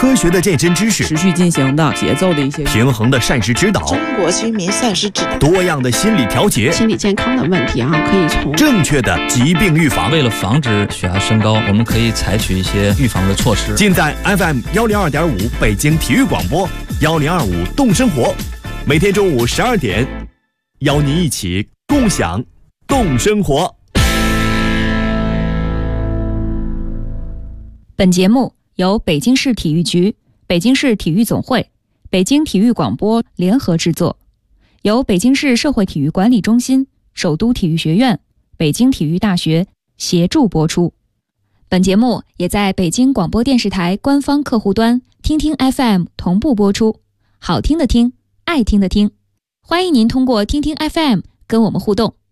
科学的健身知识， 持续进行的节奏的一些平衡的膳食指导， 中国居民膳食指导， 多样的心理调节， 心理健康的问题可以从正确的疾病预防。 为了防止血压升高，我们可以采取一些预防的措施。 尽在 FM102.5 北京体育广播1025动生活，每天中午12点，邀您一起共享动生活。 本节目由北京市体育局、北京市体育总会、北京体育广播联合制作，由北京市社会体育管理中心、首都体育学院、北京体育大学协助播出。本节目也在北京广播电视台官方客户端听听 FM 同步播出。好听的听，爱听的听，欢迎您通过听听 FM 跟我们互动。